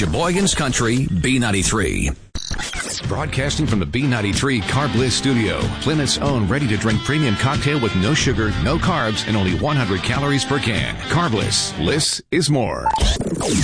Sheboygan's Country B93. Broadcasting from the B93 Carb Bliss studio, Plymouth's own ready-to-drink premium cocktail with no sugar, no carbs, and only 100 calories per can. Carb Bliss. Bliss is more.